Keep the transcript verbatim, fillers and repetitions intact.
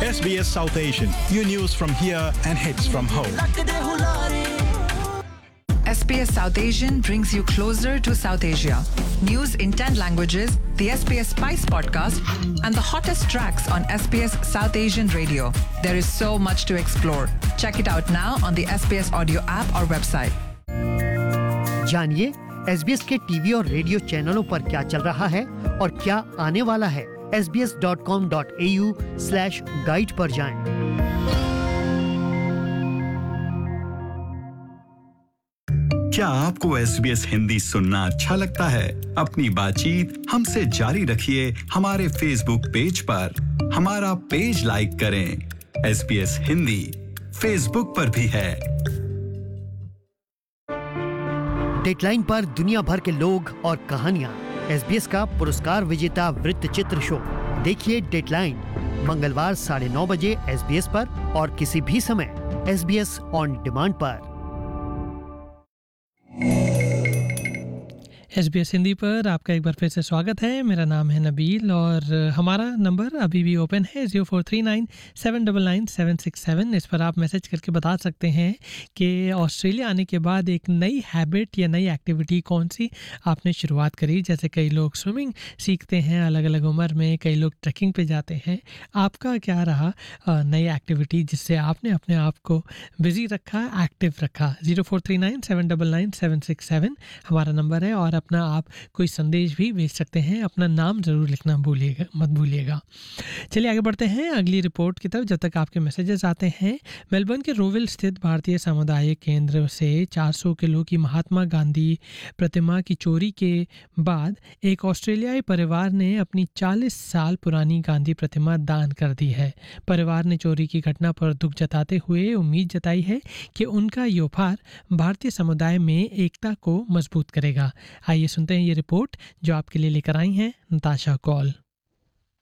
S B S South Asian. Your news from here and hits from home. S B S South Asian brings you closer to South Asia. News in ten languages, the S B S Spice podcast, and the hottest tracks on S B S South Asian Radio. There is so much to explore. Check it out now on the S B S audio app or website. जानिए S B S के TV और radio चैनलों पर क्या चल रहा है और क्या आने वाला है। S B S dot com dot A you slash guide पर जाएं। क्या आपको एस बी एस हिंदी सुनना अच्छा लगता है? अपनी बातचीत हमसे जारी रखिए हमारे फेसबुक पेज पर। हमारा पेज लाइक करें। S B S Hindi Facebook पर भी है। डेडलाइन पर दुनिया भर के लोग और कहानियां। एस बी एस का पुरस्कार विजेता वृत्तचित्र शो देखिए डेडलाइन मंगलवार साढ़े नौ बजे एस बी एस पर और किसी भी समय S B S on demand पर। एस बी एस हिंदी पर आपका एक बार फिर से स्वागत है। मेरा नाम है नबील और हमारा नंबर अभी भी ओपन है zero four three nine seven double nine seven six seven. इस पर आप मैसेज करके बता सकते हैं कि ऑस्ट्रेलिया आने के बाद एक नई हैबिट या नई एक्टिविटी कौन सी आपने शुरुआत करी। जैसे कई लोग स्विमिंग सीखते हैं अलग अलग उम्र में, कई लोग ट्रैकिंग पे जाते हैं। आपका क्या रहा नई एक्टिविटी जिससे आपने अपने आप को बिजी रखा, एक्टिव रखा? Zero four three nine seven double nine seven six seven हमारा नंबर है और अपना आप कोई संदेश भी भेज सकते हैं। अपना नाम ज़रूर लिखना भूलिएगा मत भूलिएगा। चलिए आगे बढ़ते हैं अगली रिपोर्ट की तरफ। जब तक आपके मैसेजेस आते हैं, मेलबर्न के रोविल स्थित भारतीय समुदाय केंद्र से चार सौ किलो की महात्मा गांधी प्रतिमा की चोरी के बाद एक ऑस्ट्रेलियाई परिवार ने अपनी चालीस साल पुरानी गांधी प्रतिमा दान कर दी है। परिवार ने चोरी की घटना पर दुख जताते हुए उम्मीद जताई है कि उनका ये उपहार भारतीय समुदाय में एकता को मजबूत करेगा। आइए सुनते हैं ये रिपोर्ट जो आपके लिए लेकर आई हैं नताशा कॉल।